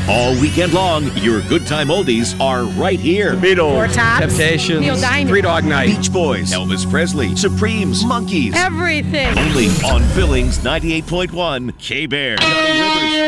All weekend long, your good time oldies are right here. Beatles, Four Tops, Temptations, Neil Diamond, Three Dog Night, Beach Boys, Elvis Presley, Supremes, Monkees. everything. Only on Billings 98.1 K-Bear. Johnny Rivers.